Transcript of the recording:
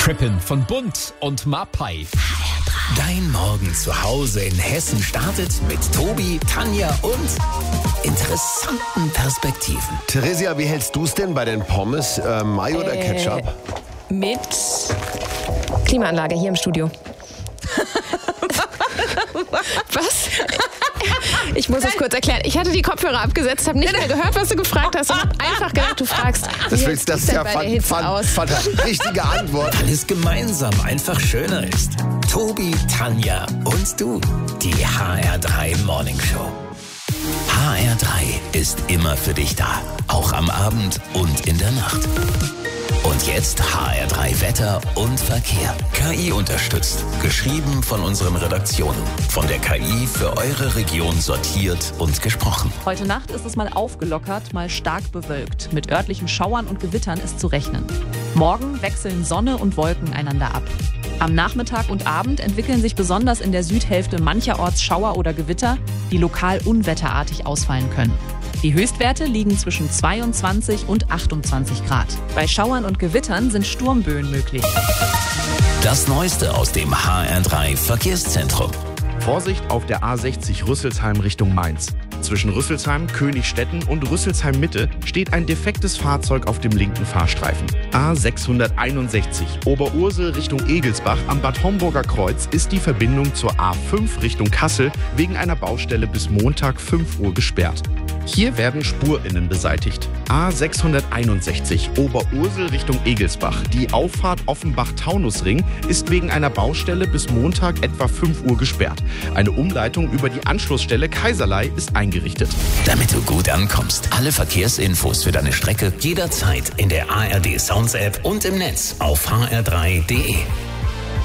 Trippin von Bund und Mapai. Dein Morgen zu Hause in Hessen startet mit Tobi, Tanja und interessanten Perspektiven. Theresia, wie hältst du es denn bei den Pommes? Mayo oder Ketchup? Mit Klimaanlage hier im Studio. Was? Ich muss es kurz erklären. Ich hatte die Kopfhörer abgesetzt, habe nicht mehr gehört, was du gefragt hast und habe einfach gedacht, du fragst. Das ist ja richtige Antwort. Weil es gemeinsam einfach schöner ist. Tobi, Tanja und du. Die HR3 Morning Show. HR3 ist immer für dich da. Auch am Abend und in der Nacht. Und jetzt HR3 Wetter und Verkehr. KI unterstützt. Geschrieben von unseren Redaktionen. Von der KI für eure Region sortiert und gesprochen. Heute Nacht ist es mal aufgelockert, mal stark bewölkt. Mit örtlichen Schauern und Gewittern ist zu rechnen. Morgen wechseln Sonne und Wolken einander ab. Am Nachmittag und Abend entwickeln sich besonders in der Südhälfte mancherorts Schauer oder Gewitter, die lokal unwetterartig ausfallen können. Die Höchstwerte liegen zwischen 22 und 28 Grad. Bei Schauern und Gewittern sind Sturmböen möglich. Das Neueste aus dem HR3 Verkehrszentrum. Vorsicht auf der A60 Rüsselsheim Richtung Mainz. Zwischen Rüsselsheim, Königstetten und Rüsselsheim Mitte steht ein defektes Fahrzeug auf dem linken Fahrstreifen. A661 Oberursel Richtung Egelsbach am Bad Homburger Kreuz ist die Verbindung zur A5 Richtung Kassel wegen einer Baustelle bis Montag 5 Uhr gesperrt. Hier werden SpurInnen beseitigt. A661 Oberursel Richtung Egelsbach. Die Auffahrt Offenbach-Taunusring ist wegen einer Baustelle bis Montag etwa 5 Uhr gesperrt. Eine Umleitung über die Anschlussstelle Kaiserlei ist eingerichtet. Damit du gut ankommst. Alle Verkehrsinfos für deine Strecke jederzeit in der ARD Sounds App und im Netz auf hr3.de.